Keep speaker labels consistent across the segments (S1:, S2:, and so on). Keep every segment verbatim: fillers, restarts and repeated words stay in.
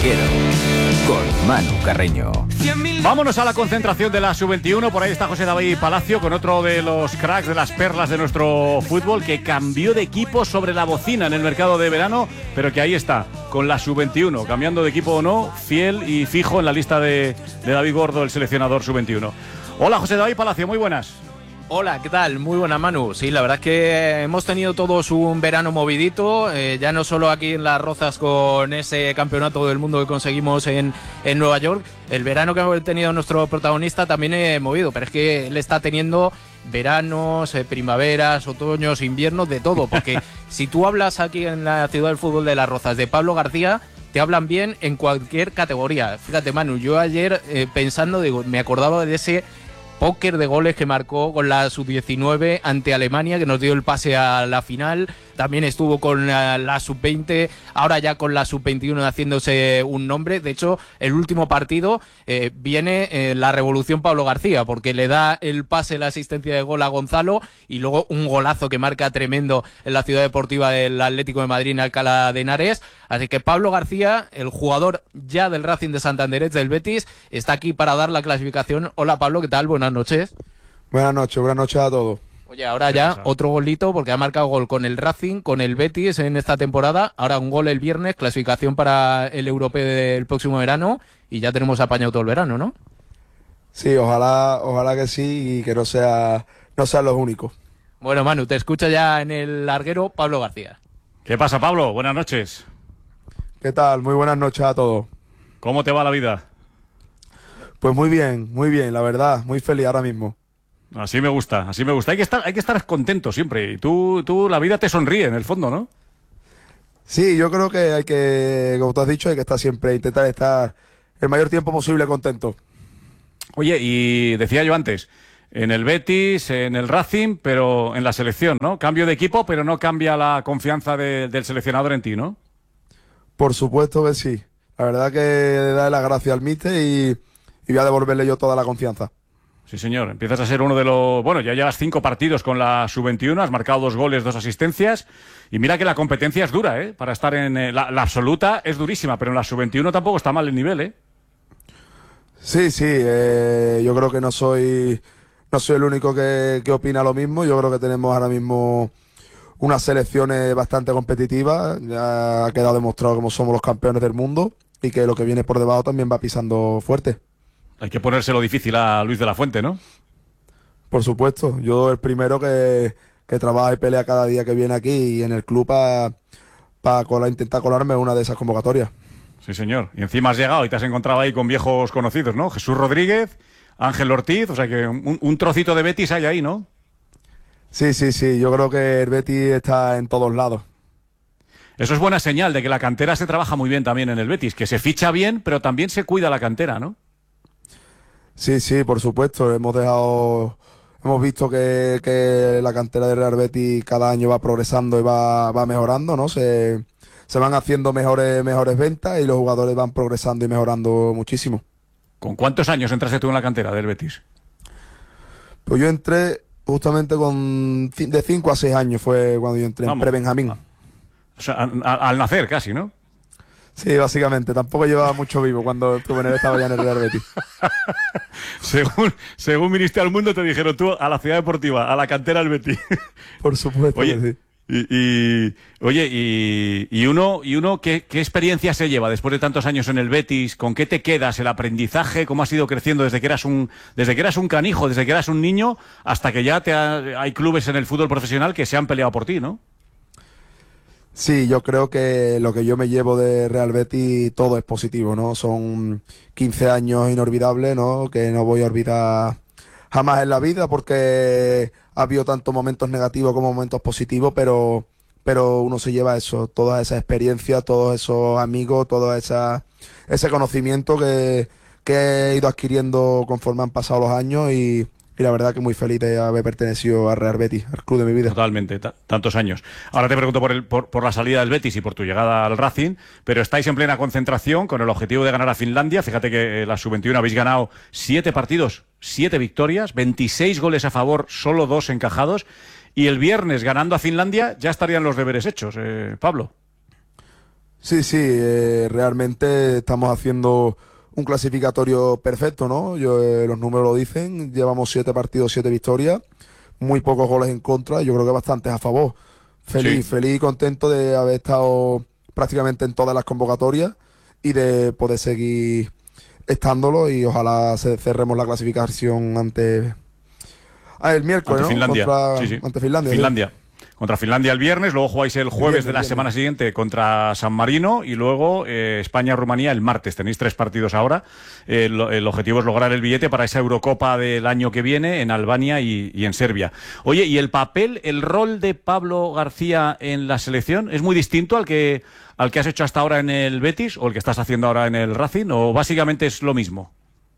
S1: larguero con Manu Carreño.
S2: Vámonos a la concentración de la sub veintiuno. Por ahí está José David Palacio con otro de los cracks, de las perlas de nuestro fútbol, que cambió de equipo sobre la bocina en el mercado de verano, pero que ahí está, con la sub veintiuno, cambiando de equipo o no, fiel y fijo en la lista de, de David Gordo, el seleccionador sub veintiuno. Hola José David Palacio, muy buenas.
S3: Hola, ¿qué tal? Muy buena, Manu. Sí, la verdad es que hemos tenido todos un verano movidito, eh, ya no solo aquí en Las Rozas con ese campeonato del mundo que conseguimos en, en Nueva York. El verano que ha tenido nuestro protagonista también he movido, pero es que él está teniendo veranos, eh, primaveras, otoños, inviernos, de todo, porque si tú hablas aquí en la ciudad del fútbol de Las Rozas de Pablo García, te hablan bien en cualquier categoría. Fíjate, Manu, yo ayer eh, pensando, digo, me acordaba de ese póker de goles que marcó con la sub diecinueve ante Alemania, que nos dio el pase a la final. También estuvo con la, la sub veinte, ahora ya con la sub veintiuno haciéndose un nombre. De hecho, el último partido eh, viene eh, la revolución Pablo García, porque le da el pase, la asistencia de gol a Gonzalo, y luego un golazo que marca tremendo en la ciudad deportiva del Atlético de Madrid en Alcalá de Henares. Así que Pablo García, el jugador ya del Racing de Santander, del Betis, está aquí para dar la clasificación. Hola Pablo, ¿qué tal? Buenas noches.
S4: Buenas noches, buenas noches a todos.
S3: Oye, ahora ya otro golito, porque ha marcado gol con el Racing, con el Betis en esta temporada. Ahora un gol el viernes, clasificación para el europeo del próximo verano, y ya tenemos apañado todo el verano, ¿no?
S4: Sí, ojalá, ojalá que sí, y que no sea, no sean los únicos.
S3: Bueno, Manu, te escucha ya en el larguero Pablo García.
S2: ¿Qué pasa, Pablo? Buenas noches.
S4: ¿Qué tal? Muy buenas noches a todos.
S2: ¿Cómo te va la vida?
S4: Pues muy bien, muy bien, la verdad, muy feliz ahora mismo.
S2: Así me gusta, así me gusta. Hay que estar, hay que estar contento siempre. Y tú, tú, la vida te sonríe en el fondo, ¿no?
S4: Sí, yo creo que hay que, como tú has dicho, hay que estar siempre, intentar estar el mayor tiempo posible contento.
S2: Oye, y decía yo antes, en el Betis, en el Racing, pero en la selección, ¿no? Cambio de equipo, pero no cambia la confianza de, del seleccionador en ti, ¿no?
S4: Por supuesto que sí. La verdad que le da las gracias al míster y, y voy a devolverle yo toda la confianza.
S2: Sí, señor. Empiezas a ser uno de los... Bueno, ya llevas cinco partidos con la sub veintiuno, has marcado dos goles, dos asistencias. Y mira que la competencia es dura, ¿eh? Para estar en... Eh, la, la absoluta es durísima, pero en la sub veintiuno tampoco está mal el nivel, ¿eh?
S4: Sí, sí. Eh, yo creo que no soy, no soy el único que, que opina lo mismo. Yo creo que tenemos ahora mismo unas selecciones bastante competitivas. Ya ha quedado demostrado cómo somos los campeones del mundo y que lo que viene por debajo también va pisando fuerte.
S2: Hay que ponérselo difícil a Luis de la Fuente, ¿no?
S4: Por supuesto, yo el primero que, que trabaja y pelea cada día que viene aquí y en el club para pa colar, intentar colarme una de esas convocatorias.
S2: Sí, señor. Y encima has llegado y te has encontrado ahí con viejos conocidos, ¿no? Jesús Rodríguez, Ángel Ortiz, o sea que un, un trocito de Betis hay ahí, ¿no?
S4: Sí, sí, sí, yo creo que el Betis está en todos lados.
S2: Eso es buena señal de que la cantera se trabaja muy bien también en el Betis, que se ficha bien, pero también se cuida la cantera, ¿no?
S4: Sí, sí, por supuesto. Hemos dejado, hemos visto que, que la cantera de Real Betis cada año va progresando y va, va mejorando, ¿no? Se, se van haciendo mejores, mejores ventas y los jugadores van progresando y mejorando muchísimo.
S2: ¿Con cuántos años entraste tú en la cantera del Betis?
S4: Pues yo entré justamente con de cinco a seis años fue cuando yo entré. Vamos, en pre-Benjamín.
S2: O sea, a, a, al nacer casi, ¿no?
S4: Sí, básicamente. Tampoco llevaba mucho vivo cuando tu venero estaba ya en el Real Betis.
S2: según, según viniste al mundo te dijeron tú a la ciudad deportiva, a la cantera del Betis.
S4: Por supuesto.
S2: Oye,
S4: que sí.
S2: Y, y, oye, y, y uno, y uno ¿qué, ¿qué experiencia se lleva después de tantos años en el Betis? ¿Con qué te quedas? ¿El aprendizaje? ¿Cómo has ido creciendo desde que eras un, desde que eras un canijo, desde que eras un niño, hasta que ya te ha, hay clubes en el fútbol profesional que se han peleado por ti, ¿no?
S4: Sí, yo creo que lo que yo me llevo de Real Betis todo es positivo, ¿no? Son quince años inolvidables, ¿no? Que no voy a olvidar jamás en la vida porque ha habido tantos momentos negativos como momentos positivos, pero, pero uno se lleva eso, toda esa experiencia, todos esos amigos, todo esa, ese conocimiento que, que he ido adquiriendo conforme han pasado los años y... Y la verdad que muy feliz de haber pertenecido a Real Betis, al club de mi vida.
S2: Totalmente, tantos años. Ahora te pregunto por, el, por, por la salida del Betis y por tu llegada al Racing, pero estáis en plena concentración con el objetivo de ganar a Finlandia. Fíjate que la sub veintiuno habéis ganado siete partidos, siete victorias, veintiséis goles a favor, solo dos encajados. Y el viernes, ganando a Finlandia, ya estarían los deberes hechos, eh, Pablo.
S4: Sí, sí, eh, realmente estamos haciendo un clasificatorio perfecto, ¿no? Yo, eh, los números lo dicen, llevamos siete partidos, siete victorias, muy pocos goles en contra, yo creo que bastantes a favor. Feliz,
S2: Sí.
S4: feliz y contento de haber estado prácticamente en todas las convocatorias y de poder seguir estándolo y ojalá se cerremos la clasificación ante ah, el miércoles,
S2: Ante
S4: ¿no?
S2: Finlandia.
S4: Contra,
S2: Sí, sí.
S4: ante Finlandia. sí.
S2: Finlandia. Contra Finlandia el viernes, luego jugáis el jueves
S4: viernes,
S2: de la
S4: viernes.
S2: semana siguiente contra San Marino y luego eh, España-Rumanía el martes. Tenéis tres partidos ahora. Eh, lo- el objetivo es lograr el billete para esa Eurocopa del año que viene en Albania y, y en Serbia. Oye, ¿y el papel, el rol de Pablo García en la selección es muy distinto al que, al que has hecho hasta ahora en el Betis o el que estás haciendo ahora en el Racing o básicamente es lo mismo?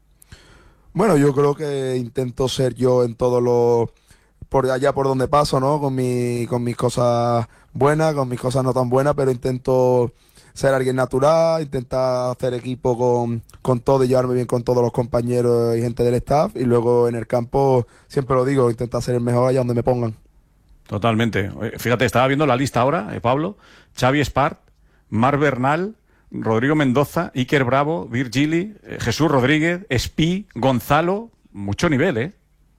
S4: Bueno, yo creo que intento ser yo en todos los por allá por donde paso, ¿no? Con mi, con mis cosas buenas, con mis cosas no tan buenas, pero intento ser alguien natural, intentar hacer equipo con, con todo y llevarme bien con todos los compañeros y gente del staff. Y luego en el campo, siempre lo digo, intentar ser el mejor allá donde me pongan.
S2: Totalmente. Oye, fíjate, estaba viendo la lista ahora, eh, Pablo. Xavi Espart, Marc Bernal, Rodrigo Mendoza, Iker Bravo, Virgili, eh, Jesús Rodríguez, Espí, Gonzalo. Mucho nivel, ¿eh?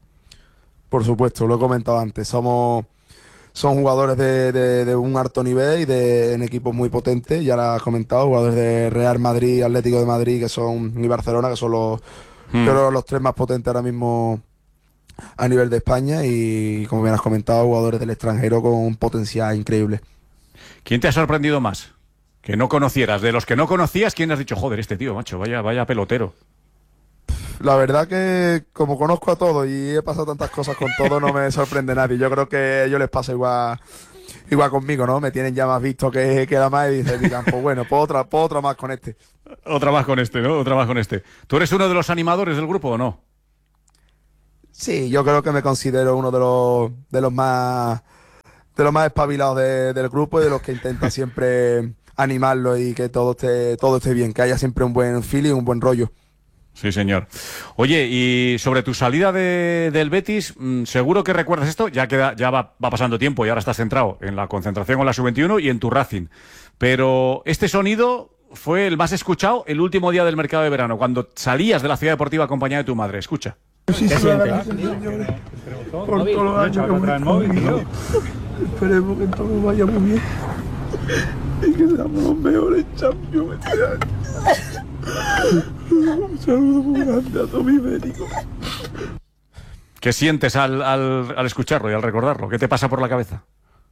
S4: Por supuesto, lo he comentado antes, somos son jugadores de, de- de un alto nivel y de en equipos muy potentes, ya lo has comentado, jugadores de Real Madrid, Atlético de Madrid, que son y Barcelona, que son los,
S2: Hmm.
S4: yo creo, los tres más potentes ahora mismo a nivel de España y, como bien has comentado, jugadores del extranjero con un potencial increíble.
S2: ¿Quién te ha sorprendido más? Que no conocieras. De los que no conocías, ¿quién has dicho? Joder, este tío, macho, vaya, vaya pelotero.
S4: La verdad que como conozco a todos y he pasado tantas cosas con todos, no me sorprende nadie. Yo creo que a ellos les pasa igual, igual conmigo, ¿no? Me tienen ya más visto que, que la más y dicen, digan, pues bueno, pues otra, pues otra más con este.
S2: Otra más con este, ¿no? Otra más con este. ¿Tú eres uno de los animadores del grupo o no?
S4: Sí, yo creo que me considero uno de los de los más de los más espabilados de- del grupo y de los que intenta siempre animarlo y que todo esté todo esté bien, que haya siempre un buen feeling, un buen rollo.
S2: Sí, señor. Oye, y sobre tu salida de- del Betis, mm, seguro que recuerdas esto, ya queda, ya va, va pasando tiempo y ahora estás centrado en la concentración con la sub veintiuno y en tu Racing. Pero este sonido fue el más escuchado el último día del mercado de verano, cuando salías de la ciudad deportiva acompañada de tu madre. Escucha.
S4: Muchísimas gracias, señores, por todos los años que hemos convivido. Esperemos que todo vaya muy bien y que seamos los mejores champions este año. Un saludo muy grande a todo mi médico.
S2: ¿Qué sientes al, al, al escucharlo y al recordarlo? ¿Qué te pasa por la cabeza?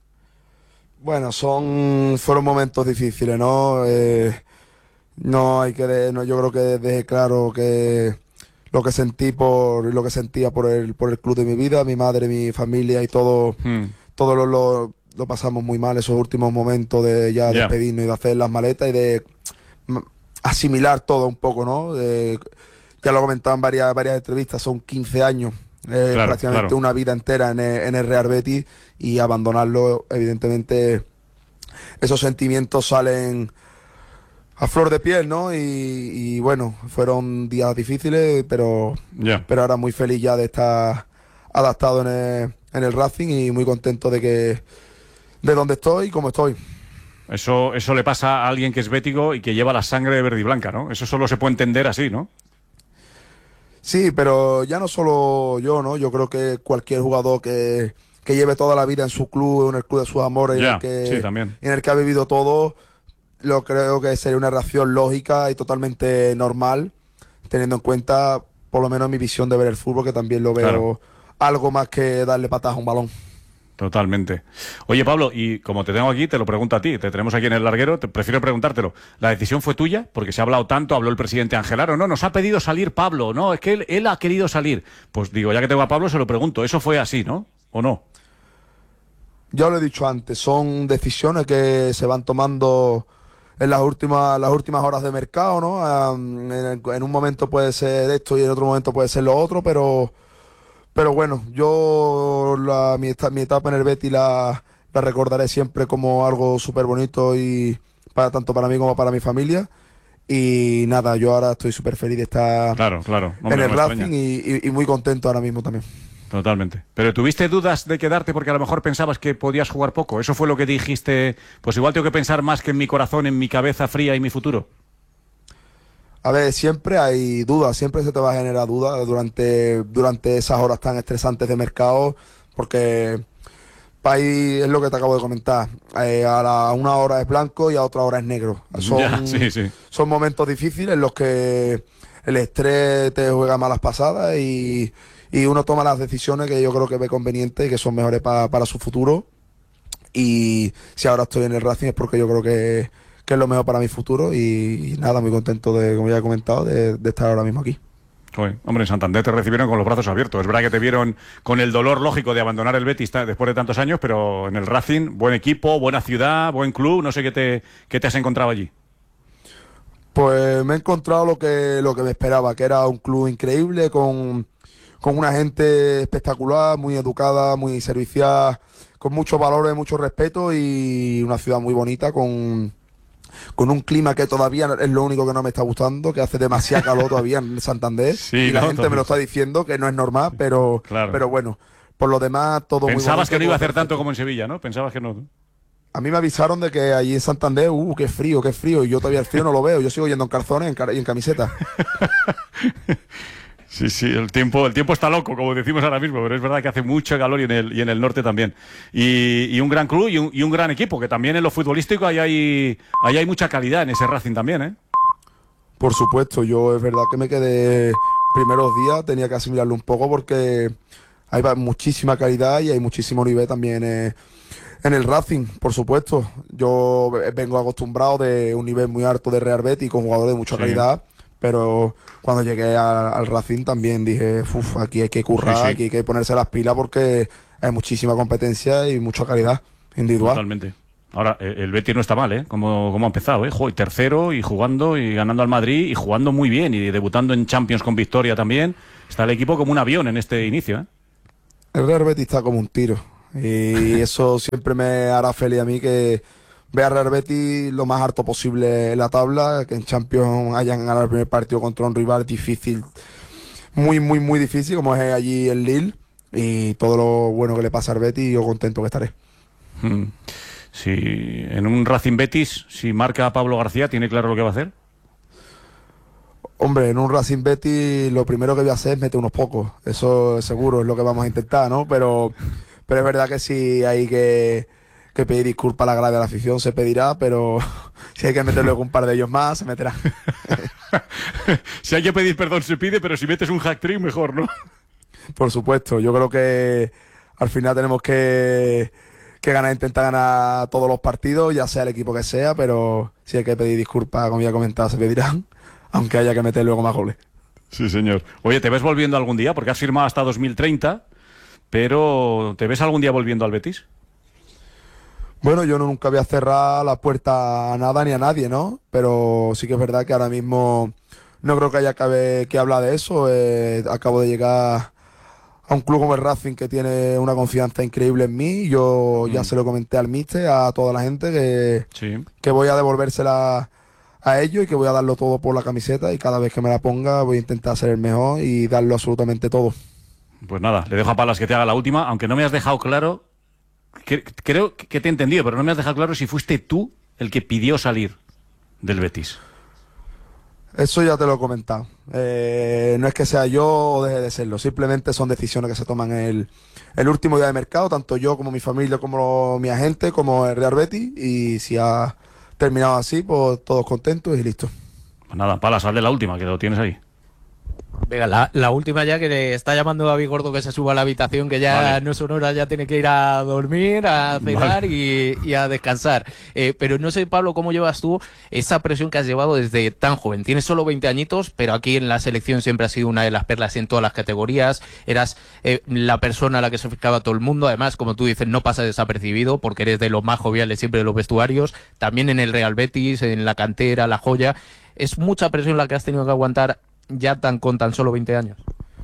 S4: Bueno, son fueron momentos difíciles, ¿no? Eh, no hay que de- no, yo creo que dejé claro que lo que sentí por lo que sentía por el por el club de mi vida, mi madre, mi familia y todo
S2: Hmm.
S4: todo lo, lo, lo pasamos muy mal esos últimos momentos de ya
S2: Ya.
S4: despedirnos y de hacer las maletas y de mm, asimilar todo un poco, ¿no? De- ya lo comentaba en varias varias entrevistas, son quince años. eh,
S2: Claro,
S4: prácticamente
S2: claro.
S4: una vida entera en el, en el Real Betis y abandonarlo, evidentemente, esos sentimientos salen a flor de piel, ¿no? Y, y bueno, fueron días difíciles, pero,
S2: Ya.
S4: pero ahora muy feliz ya de estar adaptado en el, en el Racing y muy contento de que de donde estoy y cómo estoy.
S2: Eso, eso le pasa a alguien que es bético y que lleva la sangre de verde y blanca, ¿no? Eso solo se puede entender así, ¿no?
S4: Sí, pero ya no solo yo, ¿no? Yo creo que cualquier jugador que, que lleve toda la vida en su club, en el club de sus amores, en
S2: Ya,
S4: el que,
S2: sí, también.
S4: en el que ha vivido todo, lo creo que sería una reacción lógica y totalmente normal, teniendo en cuenta, por lo menos mi visión de ver el fútbol, que también lo veo
S2: Claro.
S4: algo más que darle patadas a un balón.
S2: Totalmente. Oye, Pablo, y como te tengo aquí, te lo pregunto a ti, te tenemos aquí en el larguero, te prefiero preguntártelo. ¿La decisión fue tuya? Porque se ha hablado tanto, habló el presidente Angelaro, no, nos ha pedido salir Pablo, no, es que él, él ha querido salir. Pues digo, ya que tengo a Pablo, se lo pregunto, ¿eso fue así, no? ¿O no?
S4: Ya lo he dicho antes, son decisiones que se van tomando en las últimas, las últimas horas de mercado, ¿no? Am, en, el- en un momento puede ser esto y en otro momento puede ser lo otro, pero, pero bueno, yo la, mi, eta- mi etapa en el Betis la, la recordaré siempre como algo súper bonito y para tanto para mí como para mi familia. Y nada, yo ahora estoy súper feliz de estar
S2: Claro, claro. Hombre,
S4: en el
S2: no me extraña.
S4: Racing y, y- y muy contento ahora mismo también.
S2: Totalmente. Pero ¿tuviste dudas de quedarte porque a lo mejor pensabas que podías jugar poco? ¿Eso fue lo que dijiste? Pues igual tengo que pensar más que en mi corazón, en mi cabeza fría y mi futuro.
S4: A ver, siempre hay dudas, siempre se te va a generar dudas durante, durante esas horas tan estresantes de mercado, porque ahí es lo que te acabo de comentar. Eh, a la, una hora es blanco y a otra hora es negro. Son,
S2: Ya, sí, sí.
S4: son momentos difíciles en los que el estrés te juega malas pasadas y, y uno toma las decisiones que yo creo que ve convenientes y que son mejores pa, para su futuro. Y si ahora estoy en el Racing es porque yo creo que, que es lo mejor para mi futuro y, y nada, muy contento de, como ya he comentado, de, de estar ahora mismo aquí.
S2: Joder, hombre, en Santander te recibieron con los brazos abiertos. Es verdad que te vieron con el dolor lógico de abandonar el Betis después de tantos años, pero en el Racing, buen equipo, buena ciudad, buen club, no sé qué te, qué te has encontrado allí.
S4: Pues me he encontrado lo que, lo que me esperaba, que era un club increíble, con, con una gente espectacular, muy educada, muy servicial, con muchos valores, mucho respeto y una ciudad muy bonita, con, con un clima que todavía es lo único que no me está gustando, que hace demasiado calor todavía en Santander.
S2: Sí,
S4: y la
S2: no,
S4: gente me lo está diciendo, que no es normal, pero,
S2: claro.
S4: pero bueno, por lo demás todo muy bonito.
S2: Pensabas que no iba a hacer tanto como en Sevilla, ¿no? Pensabas que no.
S4: A mí me avisaron de que allí en Santander, uh, qué frío, qué frío, y yo todavía el frío no lo veo, yo sigo yendo en calzones y en camiseta.
S2: Sí, sí, el tiempo, el tiempo está loco, como decimos ahora mismo, pero es verdad que hace mucho calor y en el, y en el norte también. Y, y un gran club y un, y un gran equipo, que también en lo futbolístico ahí hay, ahí hay mucha calidad en ese Racing también, ¿eh?
S4: Por supuesto, yo es verdad que me quedé primeros días, tenía que asimilarlo un poco porque hay muchísima calidad y hay muchísimo nivel también eh, en el Racing, por supuesto. Yo vengo acostumbrado de un nivel muy alto de Real Betis con jugadores de mucha
S2: Sí.
S4: calidad, pero cuando llegué a- al Racing también dije, uff, aquí hay que currar,
S2: Sí, sí.
S4: aquí hay que ponerse las pilas porque hay muchísima competencia y mucha calidad individual.
S2: Totalmente. Ahora, eh, el Betis no está mal, ¿eh? Como, como ha empezado, ¿eh? Jo, y tercero y jugando y ganando al Madrid y jugando muy bien y debutando en Champions con victoria también. Está el equipo como un avión en este inicio, ¿eh?
S4: El Real Betis está como un tiro y eso siempre me hará feliz a mí, que vea a Real Betis lo más alto posible en la tabla, que en Champions hayan ganado el primer partido contra un rival difícil, muy, muy, muy difícil como es allí el Lille, y todo lo bueno que le pasa al Betis, yo contento que estaré.
S2: Mm. Si en un Racing Betis, si marca a Pablo García, ¿tiene claro lo que va a hacer?
S4: Hombre, en un Racing Betis lo primero que voy a hacer es meter unos pocos, eso seguro es lo que vamos a intentar, ¿no? Pero, pero es verdad que si hay que, que pedir disculpas a la grada de la afición, se pedirá, pero si hay que meterle un par de ellos más, se meterá.
S2: Si hay que pedir perdón, se pide, pero si metes un hack-trick, mejor, ¿no?
S4: Por supuesto, yo creo que al final tenemos que, que ganar, intentar ganar todos los partidos, ya sea el equipo que sea, pero si hay que pedir disculpas, como ya he comentado, se pedirán, aunque haya que meter luego más goles.
S2: Sí, señor. Oye, ¿te ves volviendo algún día? Porque has firmado hasta dos mil treinta, pero ¿te ves algún día volviendo al Betis?
S4: Bueno, yo nunca voy a cerrar la puerta a nada ni a nadie, ¿no? Pero sí que es verdad que ahora mismo no creo que haya cabe- que hablar de eso. Eh, acabo de llegar a un club como el Racing que tiene una confianza increíble en mí. Yo ya
S2: Mm.
S4: se lo comenté al míster, a toda la gente, que,
S2: Sí.
S4: que voy a devolvérsela a ellos y que voy a darlo todo por la camiseta, y cada vez que me la ponga voy a intentar ser el mejor y darlo absolutamente todo.
S2: Pues nada, le dejo a Palas que te haga la última, aunque no me has dejado claro, que- creo que te he entendido, pero no me has dejado claro si fuiste tú el que pidió salir del Betis.
S4: Eso ya te lo he comentado. Eh, no es que sea yo o deje de serlo, simplemente son decisiones que se toman el, el último día de mercado, tanto yo como mi familia, como mi agente, como el Real Betis, y si ha terminado así, pues todos contentos y listo.
S2: Pues nada, Palas, sal de la última, que lo tienes ahí.
S3: Venga, la, la última ya, que le está llamando David Gordo que se suba a la habitación, que ya
S2: Vale.
S3: no son horas, ya tiene que ir a dormir, a cenar
S2: Vale.
S3: y, y a descansar. Eh, pero no sé, Pablo, cómo llevas tú esa presión que has llevado desde tan joven. Tienes solo veinte añitos, pero aquí en la selección siempre has sido una de las perlas en todas las categorías. Eras eh, la persona a la que se fijaba todo el mundo. Además, como tú dices, no pasa desapercibido porque eres de los más joviales siempre de los vestuarios. También en el Real Betis, en la cantera, la joya. Es mucha presión la que has tenido que aguantar ya tan con tan solo veinte años.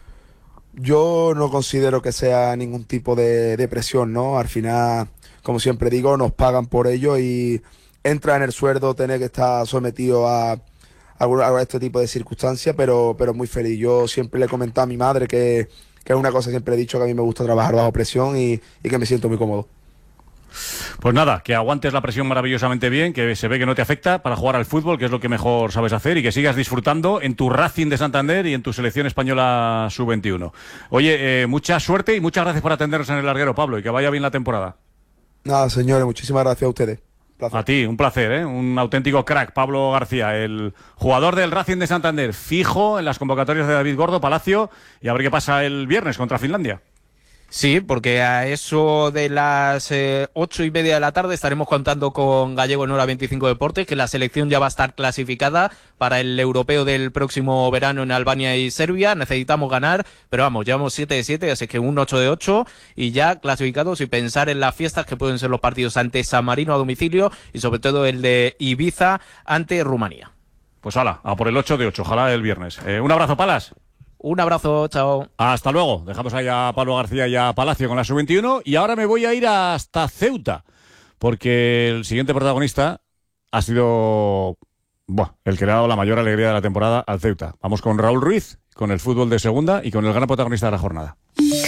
S4: Yo no considero que sea ningún tipo de, de presión, ¿no? Al final, como siempre digo, nos pagan por ello y entra en el sueldo tener que estar sometido a, a, a este tipo de circunstancias, pero, pero muy feliz. Yo siempre le he comentado a mi madre que, que es una cosa que siempre he dicho, que a mí me gusta trabajar bajo presión y, y que me siento muy cómodo.
S2: Pues nada, que aguantes la presión maravillosamente bien, que se ve que no te afecta para jugar al fútbol, que es lo que mejor sabes hacer, y que sigas disfrutando en tu Racing de Santander y en tu selección española sub veintiuno. Oye, eh, mucha suerte y muchas gracias por atendernos en el larguero, Pablo, y que vaya bien la temporada.
S4: Nada, señores, muchísimas gracias a ustedes. Placer.
S2: A ti, un placer, ¿eh? Un auténtico crack, Pablo García, el jugador del Racing de Santander, fijo en las convocatorias de David Gordo, Palacio, y a ver qué pasa el viernes contra Finlandia.
S3: Sí, porque a eso de las eh, ocho y media de la tarde estaremos contando con Gallego en Hora veinticinco Deportes, que la selección ya va a estar clasificada para el europeo del próximo verano en Albania y Serbia. Necesitamos ganar, pero vamos, llevamos siete de siete, así que un ocho de ocho y ya clasificados, y pensar en las fiestas que pueden ser los partidos ante San Marino a domicilio y sobre todo el de Ibiza ante Rumanía.
S2: Pues hala, a por el ocho de ocho, ojalá el viernes. Eh, un abrazo, Palas.
S3: Un abrazo, chao.
S2: Hasta luego. Dejamos ahí a Pablo García y a Palacio con la sub veintiuno y ahora me voy a ir hasta Ceuta, porque el siguiente protagonista ha sido buah, el que le ha dado la mayor alegría de la temporada al Ceuta. Vamos con Raúl Ruiz, con el fútbol de segunda y con el gran protagonista de la jornada.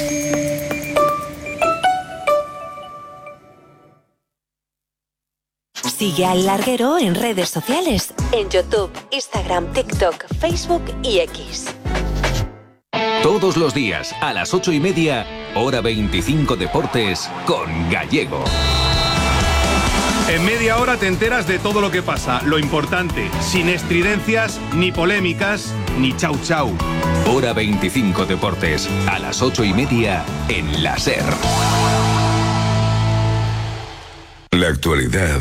S5: Sigue al Larguero en redes sociales, en YouTube, Instagram, TikTok, Facebook y X.
S1: Todos los días, a las ocho y media, Hora veinticinco Deportes, con Gallego.
S6: En media hora te enteras de todo lo que pasa, lo importante, sin estridencias, ni polémicas, ni chau chau.
S1: Hora veinticinco Deportes, a las ocho y media, en la SER.
S7: La actualidad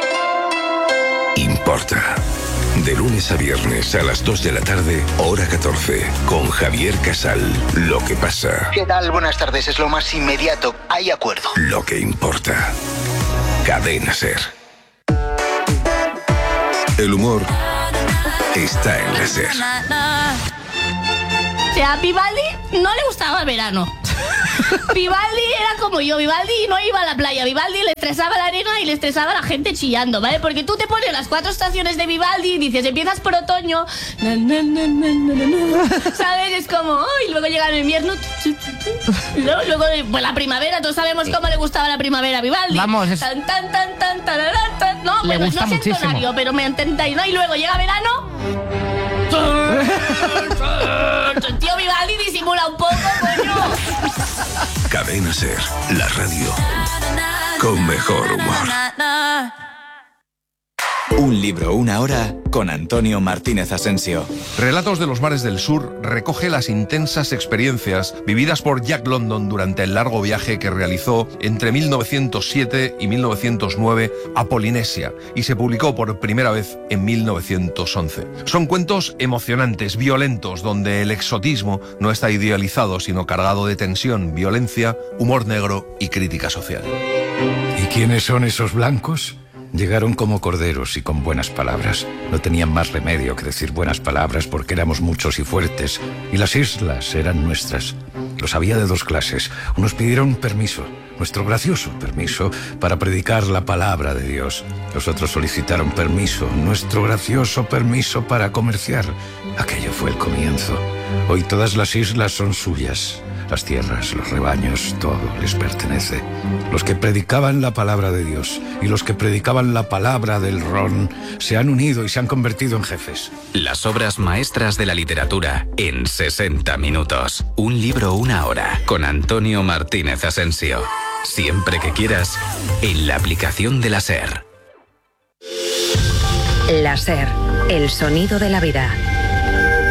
S7: importa. De lunes a viernes a las dos de la tarde, hora catorce, con Javier Casal. Lo que pasa.
S8: ¿Qué tal? Buenas tardes, es lo más inmediato. Hay acuerdo.
S7: Lo que importa. Cadena SER. El humor está en la SER.
S9: O sea, a Vivaldi no le gustaba el verano. Vivaldi era como yo, Vivaldi no iba a la playa, Vivaldi le estresaba la arena y le estresaba la gente chillando, ¿vale? Porque tú te pones las cuatro estaciones de Vivaldi y dices, empiezas por otoño, na, na, na, na, na, na, ¿sabes? Es como, oh, y luego llega el invierno, y luego, luego pues la primavera, todos sabemos cómo le gustaba la primavera a Vivaldi.
S10: Vamos, es...
S9: tan, tan, tan, tan, tararán, tan, no,
S10: le
S9: bueno,
S10: gusta
S9: no sé
S10: muchísimo.
S9: Tonario, pero me entendáis, ¿no? Y luego llega verano. Tío, Vivaldi disimula un poco, coño.
S7: Cadena SER, la radio con mejor humor.
S1: Un libro, una hora, con Antonio Martínez Asensio.
S6: Relatos de los mares del sur recoge las intensas experiencias vividas por Jack London durante el largo viaje que realizó entre mil novecientos siete y mil novecientos nueve a Polinesia y se publicó por primera vez en mil novecientos once. Son cuentos emocionantes, violentos, donde el exotismo no está idealizado, sino cargado de tensión, violencia, humor negro y crítica social.
S11: ¿Y quiénes son esos blancos? Llegaron como corderos y con buenas palabras. No tenían más remedio que decir buenas palabras porque éramos muchos y fuertes, y las islas eran nuestras. Los había de dos clases. Unos pidieron permiso, nuestro gracioso permiso, para predicar la palabra de Dios. Los otros solicitaron permiso, nuestro gracioso permiso para comerciar. Aquello fue el comienzo. Hoy todas las islas son suyas. Las tierras, los rebaños, todo les pertenece. Los que predicaban la palabra de Dios y los que predicaban la palabra del ron se han unido y se han convertido en jefes.
S1: Las obras maestras de la literatura en sesenta minutos. Un libro, una hora, con Antonio Martínez Asensio. Siempre que quieras, en la aplicación de la SER.
S5: La SER, el sonido de la vida.